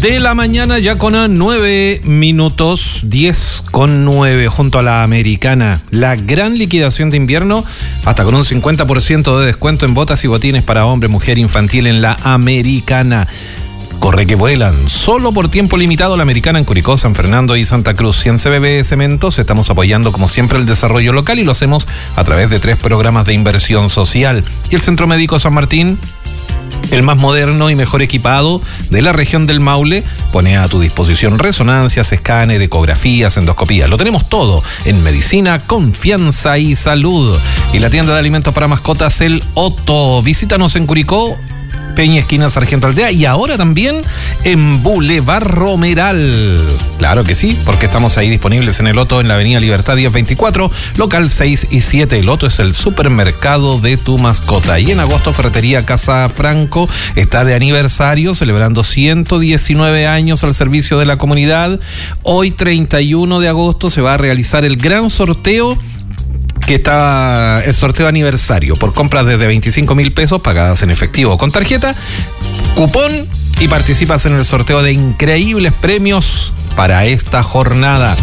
de la mañana, ya con 9 minutos, 10:09, junto a la Americana. La gran liquidación de invierno, hasta con un 50% de descuento en botas y botines para hombre, mujer, infantil en la Americana. Corre que vuelan, solo por tiempo limitado la Americana en Curicó, San Fernando y Santa Cruz. Y en CBB Cementos estamos apoyando como siempre el desarrollo local y lo hacemos a través de 3 programas de inversión social. Y el Centro Médico San Martín, el más moderno y mejor equipado de la región del Maule, pone a tu disposición resonancias, escáner, ecografías, endoscopías. Lo tenemos todo en medicina, confianza y salud. Y la tienda de alimentos para mascotas, el Otto. Visítanos en Curicó, Peña, esquina Sargento Aldea, y ahora también en Boulevard Romeral. Claro que sí, porque estamos ahí disponibles en el Otto, en la avenida Libertad 1024, local 6 y 7. El Otto es el supermercado de tu mascota. Y en agosto, Ferretería Casa Franco está de aniversario, celebrando 119 años al servicio de la comunidad. Hoy, 31 de agosto, se va a realizar el gran sorteo, que está el sorteo aniversario por compras desde 25,000 pesos pagadas en efectivo o con tarjeta, cupón, y participas en el sorteo de increíbles premios para esta jornada.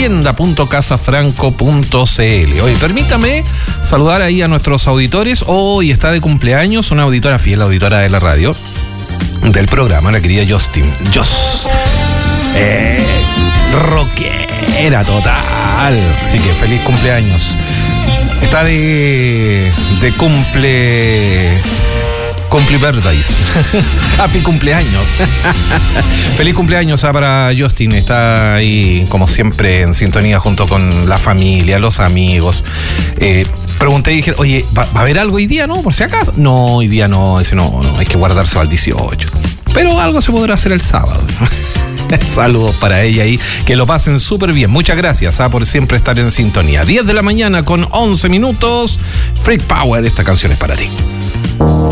tienda.casafranco.cl. Oye, permítame saludar ahí a nuestros auditores. Hoy está de cumpleaños una auditora fiel, auditora de la radio, del programa, la querida Justin. Rockera total. Así que feliz cumpleaños. Está de cumple birthdays. Happy cumpleaños. Feliz cumpleaños para Justin. Está ahí como siempre en sintonía junto con la familia, los amigos. Pregunté y dije, oye, ¿va a haber algo hoy día, no? Por si acaso. No, hoy día no, ese no, hay que guardarse al 18. Pero algo se podrá hacer el sábado. Saludos para ella ahí, que lo pasen súper bien. Muchas gracias por siempre estar en sintonía. 10 de la mañana con 11 minutos. Freak Power, esta canción es para ti.